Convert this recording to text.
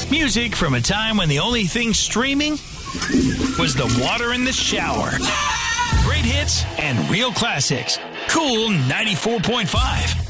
Music from a time when the only thing streaming was the water in the shower. Great hits and real classics. Cool 94.5.